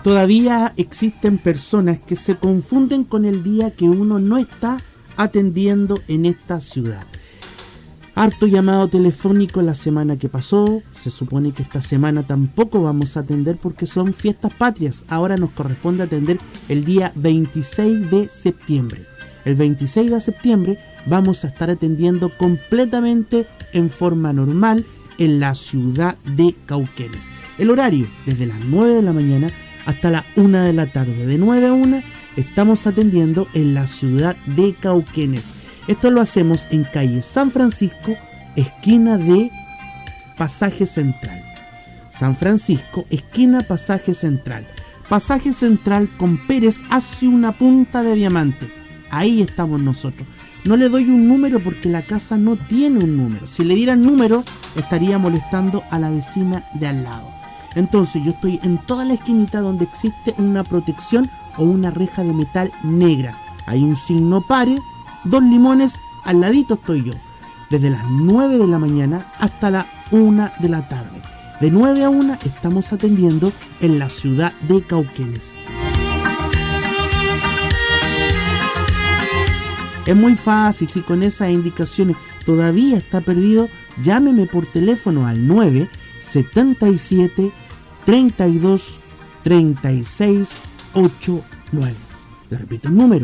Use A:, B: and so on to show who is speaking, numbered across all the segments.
A: Todavía existen personas que se confunden con el día que uno no está atendiendo en esta ciudad. Harto llamado telefónico la semana que pasó. Se supone que esta semana tampoco vamos a atender porque son fiestas patrias. Ahora nos corresponde atender el día 26 de septiembre. El 26 de septiembre vamos a estar atendiendo completamente en forma normal en la ciudad de Cauquenes. El horario desde las 9 de la mañana hasta la 1 de la tarde. De 9 a 1 estamos atendiendo en la ciudad de Cauquenes. Esto lo hacemos en calle San Francisco, esquina de Pasaje Central. San Francisco, esquina Pasaje Central. Pasaje Central con Pérez hacia una punta de diamante. Ahí estamos nosotros. No le doy un número porque la casa no tiene un número. Si le dieran número, estaría molestando a la vecina de al lado. Entonces yo estoy en toda la esquinita donde existe una protección o una reja de metal negra. Hay un signo pare, 2 limones, al ladito estoy yo. Desde las 9 de la mañana hasta la 1 de la tarde. De 9 a 1 estamos atendiendo en la ciudad de Cauquenes. Es muy fácil, si con esas indicaciones todavía está perdido, llámeme por teléfono al 977 32 36 89. Le repito el número,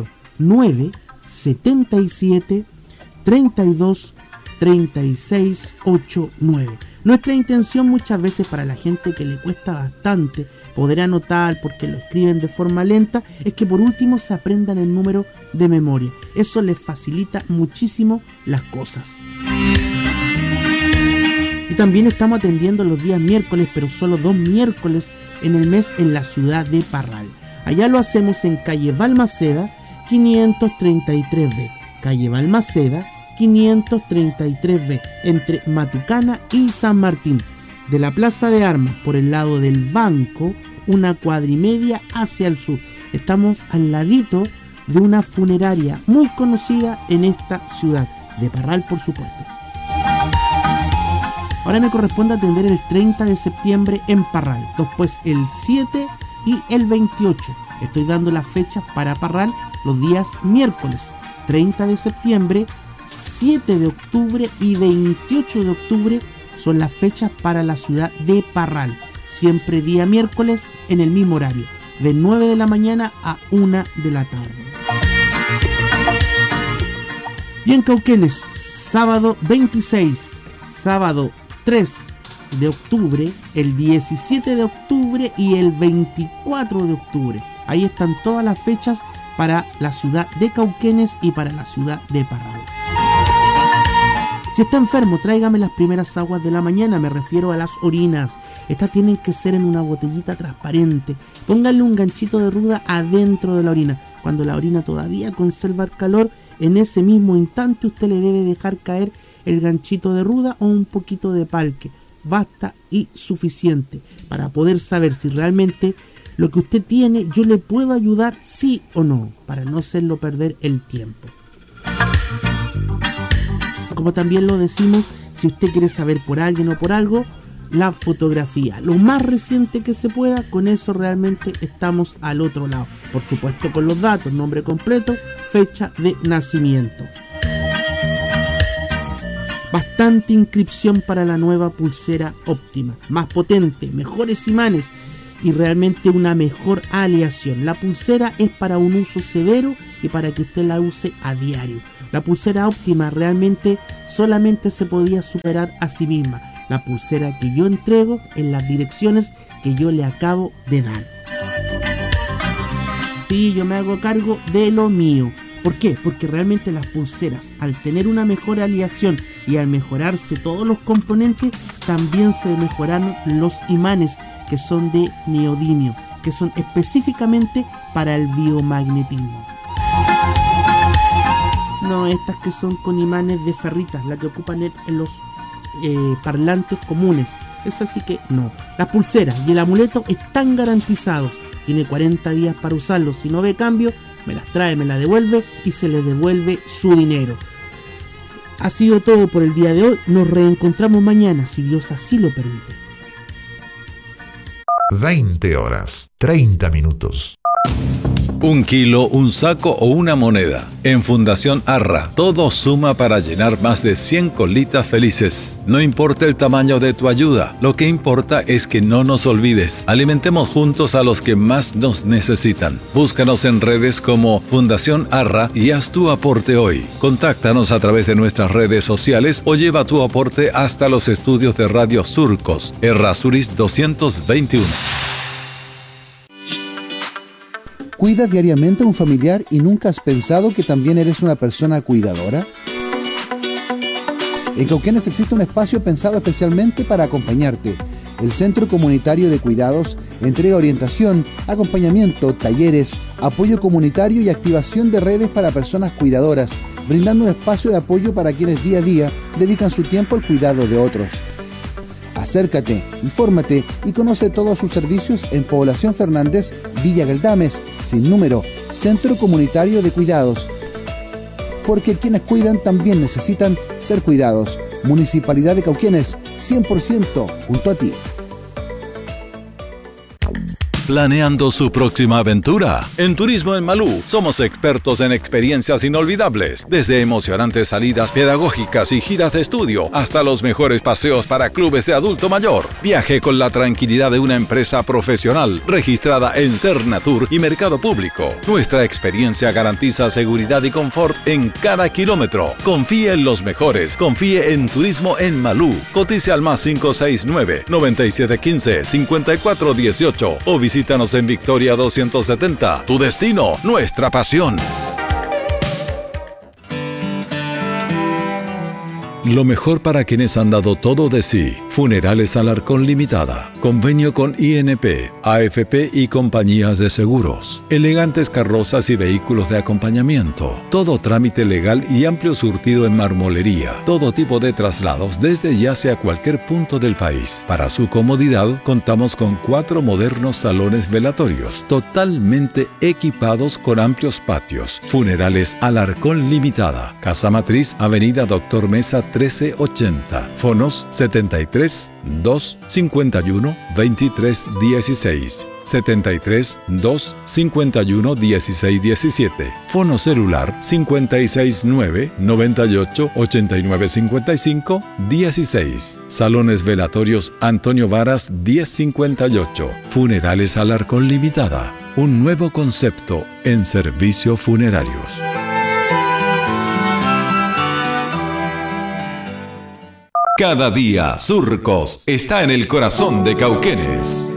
A: 977 32 36 89. Nuestra intención muchas veces para la gente que le cuesta bastante poder anotar porque lo escriben de forma lenta es que por último se aprendan el número de memoria. Eso les facilita muchísimo las cosas. Y también estamos atendiendo los días miércoles, pero solo 2 miércoles en el mes en la ciudad de Parral. Allá lo hacemos en calle Balmaceda 533B. Calle Balmaceda 533B, entre Matucana y San Martín. De la Plaza de Armas, por el lado del banco, una cuadra y media hacia el sur. Estamos al ladito de una funeraria muy conocida en esta ciudad, de Parral por supuesto. Ahora me corresponde atender el 30 de septiembre en Parral, después el 7 y el 28. Estoy dando las fechas para Parral los días miércoles, 30 de septiembre, 7 de octubre y 28 de octubre son las fechas para la ciudad de Parral. Siempre día miércoles en el mismo horario, de 9 de la mañana a 1 de la tarde. Y en Cauquenes, sábado 26, sábado 3 de octubre, el 17 de octubre y el 24 de octubre. Ahí están todas las fechas para la ciudad de Cauquenes y para la ciudad de Parral. Si está enfermo, tráigame las primeras aguas de la mañana, me refiero a las orinas. Estas tienen que ser en una botellita transparente. Pónganle un ganchito de ruda adentro de la orina. Cuando la orina todavía conserva el calor, en ese mismo instante usted le debe dejar caer el ganchito de ruda o un poquito de palque. Basta y suficiente para poder saber si realmente lo que usted tiene yo le puedo ayudar sí o no, para no hacerlo perder el tiempo. Como también lo decimos, si usted quiere saber por alguien o por algo, la fotografía, lo más reciente que se pueda, con eso realmente estamos al otro lado. Por supuesto con los datos, nombre completo, fecha de nacimiento. Bastante inscripción para la nueva pulsera óptima, más potente, mejores imanes y realmente una mejor aleación. La pulsera es para un uso severo y para que usted la use a diario. La pulsera óptima realmente solamente se podía superar a sí misma. La pulsera que yo entrego en las direcciones que yo le acabo de dar. Sí, yo me hago cargo de lo mío. ¿Por qué? Porque realmente las pulseras, al tener una mejor aleación y al mejorarse todos los componentes, también se mejoraron los imanes que son de neodimio, que son específicamente para el biomagnetismo. No estas que son con imanes de ferritas, la que ocupan en los parlantes comunes. Es así que no. Las pulseras y el amuleto están garantizados. Tiene 40 días para usarlos. Si no ve cambio, me las trae, me las devuelve y se le devuelve su dinero. Ha sido todo por el día de hoy. Nos reencontramos mañana, si Dios así lo permite.
B: 20 horas, 30 minutos.
C: 1 kilo, un saco o una moneda. En Fundación Arra, todo suma para llenar más de 100 colitas felices. No importa el tamaño de tu ayuda, lo que importa es que no nos olvides. Alimentemos juntos a los que más nos necesitan. Búscanos en redes como Fundación Arra y haz tu aporte hoy. Contáctanos a través de nuestras redes sociales o lleva tu aporte hasta los estudios de Radio Surcos, Errázuriz 221.
D: ¿Cuidas diariamente a un familiar y nunca has pensado que también eres una persona cuidadora? En Cauquenes existe un espacio pensado especialmente para acompañarte. El Centro Comunitario de Cuidados entrega orientación, acompañamiento, talleres, apoyo comunitario y activación de redes para personas cuidadoras, brindando un espacio de apoyo para quienes día a día dedican su tiempo al cuidado de otros. Acércate, infórmate y conoce todos sus servicios en Población Fernández, Villa Galdames, sin número, Centro Comunitario de Cuidados. Porque quienes cuidan también necesitan ser cuidados. Municipalidad de Cauquenes, 100% junto a ti.
C: Planeando su próxima aventura. En Turismo en Malú somos expertos en experiencias inolvidables, desde emocionantes salidas pedagógicas y giras de estudio hasta los mejores paseos para clubes de adulto mayor. Viaje con la tranquilidad de una empresa profesional registrada en Cernatur y Mercado Público. Nuestra experiencia garantiza seguridad y confort en cada kilómetro. Confíe en los mejores. Confíe en Turismo en Malú. Cotice al más 569-9715-5418 o visítanos en Victoria 270. Tu destino, nuestra pasión. Lo mejor para quienes han dado todo de sí. Funerales Alarcón Limitada. Convenio con INP, AFP y compañías de seguros. Elegantes carrozas y vehículos de acompañamiento. Todo trámite legal y amplio surtido en marmolería. Todo tipo de traslados desde y hacia cualquier punto del país. Para su comodidad, contamos con 4 modernos salones velatorios, totalmente equipados con amplios patios. Funerales Alarcón Limitada. Casa Matriz, Avenida Doctor Mesa 1380. Fonos 73 251 2316. 73 251 1617. Fono celular 569 98 89 55 16. Salones velatorios Antonio Varas 1058. Funerales Alarcón Limitada. Un nuevo concepto en servicios funerarios. Cada día, Surcos está en el corazón de Cauquenes.